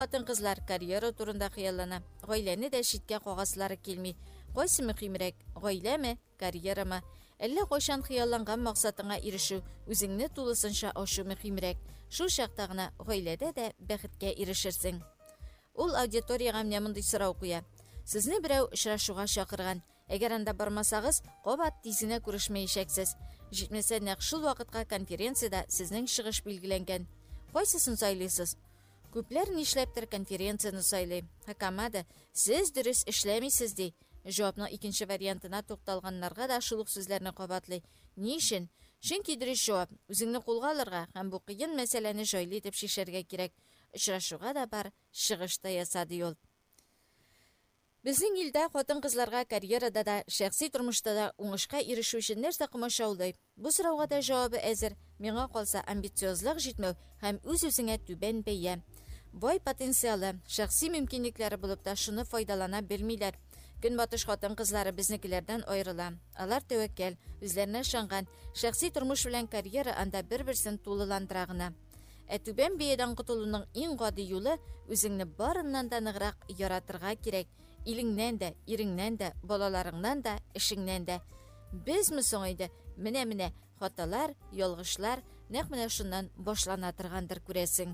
Хатын-кызлар карьера турында хыяллана, гаиләне дә читкә кагаслары килми. Кайсы мөһимрәк, гаиләме, карьерамы? Әллә кайчан хыялланган максатыңа ирешү, үзеңне тулысынча ашу мөһимрәк. Шул чакта гына гаиләдә дә бәхеткә ирешерсең. Ул аудиториягә менә мондый сорау куя. Сезне берәү очрашуга чакырган. Әгәр анда бармасагыз, кабат тизенә күрешмәячәксез. Җитмәсә, нәкъ шул вакытка конференциядә сезнең чыгыш билгеләнгән. Кайсысын сайлыйсыз? Күпләр нишләптер конференцияне сайлый. Хакамада, сез дөрес эшләмисез ди. Җавапның икенче вариантына тукталганнарга да шул ук сүзләрне кабатлый. Ни өчен? Чөнки дөрес җавап үзеңне кулга алырга һәм бу кыен мәсьәләне җайлы итеп шишәргә кирәк. Очрашуга да бар, чыгыш та ясады ул. Безнең илдә хатын-кызларга карьерада да, шәхси тормышта да уңышка ирешү өчен нәрсә комачаулый? Бу сорауга да җавабы әзер. Миңа калса, амбициозлык җитмәү һәм үз-үзеңә түбән бәя. Бай потенциалы, шәхси мөмкинлекләре булып та шуны файдалана белмиләр. Көнбатыш хатын-кызлары безнекеләрдән аерыла. Алар тәвәккәл, үзләренә ышанган, шәхси тормыш белән карьера анда бер-берсен тулыландыра гына. Түбән бәядән котылуның иң гади юлы үзеңне барыннан да ныграк яратырга кирәк. Илеңнән дә, иреңнән дә, балаларыңнан да, эшеңнән дә. Безме соң иде? Менә хаталар, ялгышлар нәкъ менә шуннан башлана торгандыр күрәсең.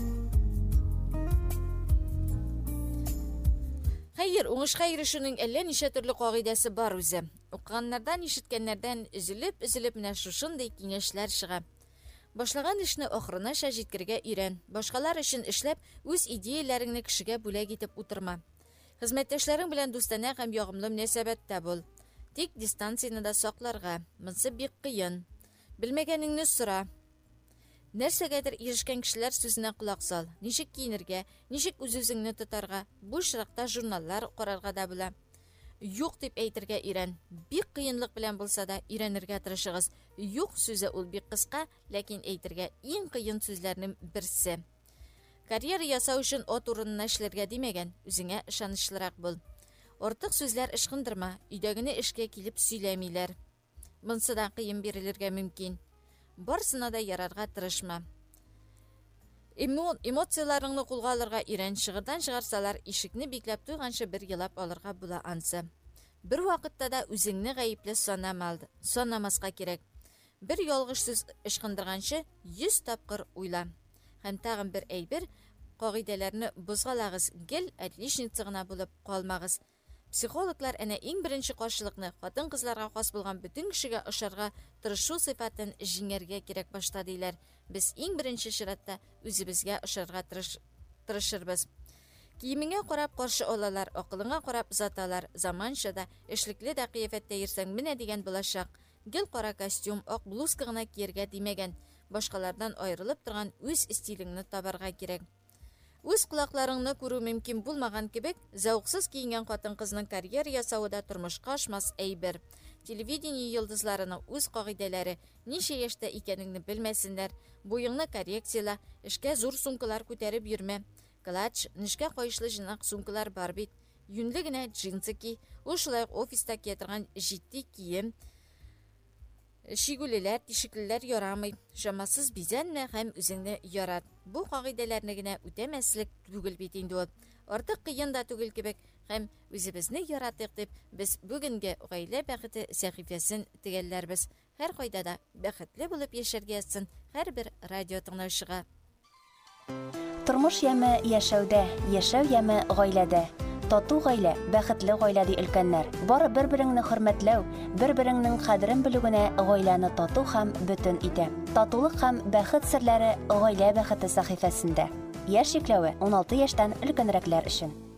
Хәер, уңышка ирешүнең әллә ничә төрле кагыйдәсе бар үзе. Укыганнардан, ишеткәннәрдән өзелеп менә шушындый киңәшләр чыга. Башлаган эшне ахырынача җиткергә өйрән. Башкалар өчен эшләп, үз идеяләреңне кешегә бүләк итеп утырма. Хезмәттәшләрең белән дустана һәм ягымлы мөнәсәбәттә бул. Тик дистанцияны да сакларга. Монсы бик кыен. Белмәгәнеңне сора. Нәрсәгәдер ирешкән кешеләр сүзенә колак сал. Ничек киенергә, ничек үз-үзеңне тотарга, бу очракта журналлар карарга да була. Юк дип әйтергә өйрән. Бик кыенлык белән булса да өйрәнергә тырышыгыз. Юк сүзе ул бик кыска, ләкин әйтергә иң кыен сүзләрнең берсе. Карьера ясау өчен ат урынына эшләргә димәгән, үзеңә ышанычлырак бул. Артык сүзләр ышкындырма, өйдәгене эшкә килеп сөйләмиләр. Монсы да кыен бирелергә мөмкин. Барсына да ярарга тырышма. Эмоцияларыңны кулга алырга өйрән, шыгырдан чыгарсалар, ишекне бикләп туйганчы бер елап алырга була ансы. Бер вакытта да үзеңне гаепле санамаска кирәк. Бер ялгыш сүз ышкындырганчы 100 тапкыр уйла. Һәм тагын бер әйбер, кагыйдәләрне бозгалагыз, гел отличница гына булып калмагыз. Психологлар әнә иң беренче каршылыкны хатын-кызларга хас булган бүтән кешегә ошарга тырышу сыйфатын җиңәргә кирәк башта диләр. Без иң беренче чиратта үзебезгә ошарга тырышырбыз. Киемеңә карап каршы алалар, акылыңа карап озаталар. Заманча да, эшлекле дә кыяфәттә йөрсәң менә дигән булачак. Гел кара костюм, ак блузка гына киергә димәгән. Башкалардан аерылып торган үз стилеңне табарга кирәк. Үз кулакларыңны күрү мөмкин булмаган кебек, зәвыксыз киенгән хатын-кызның карьера ясавы да тормышка ашмас әйбер. Телевидение йолдызларының үз кагыйдәләре, ничә яшьтә икәнеңне белмәсеннәр, буеңны коррекцияла, эшкә зур сумкалар күтәреп йөрмә. Клатч, нечкә кайышлы җыйнак сумкалар бар бит. Юньле генә джинсы ки, ул шулай офиста кия торган җитди кием. Шигүлеләр, тишеклеләр ярамый. Шамасыз бизәнмә һәм үзеңне ярат. Бу кагыйдәләрне генә үтәмәслек түгел бит инде ул. Артык кыен да түгел кебек һәм үзебезне яратык дип без бүгенге гаилә бәхете сәхифәсен тегәлләрбез. Һәр кайда да бәхетле булып яшәргә ятсын һәрбер радио тыңлаучыга. Тормыш яме яшәүдә, яшәү яме гаиләдә. Тату гаилә, бәхетле гаилә ди өлкәннәр. Бары бер-береңне хөрмәтләү, бер-береңнең кадерен белүгенә гаиләне тату һәм бөтен итә. Татулык һәм бәхет серләре гаилә бәхете сәхифәсендә. Яшь чикләве 16 яшьтән өлкәнрәкләр өчен.